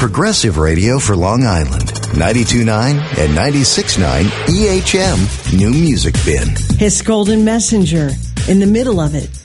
Progressive Radio for Long Island. 92.9 and 96.9 EHM New Music Bin. His Golden Messenger in the middle of it.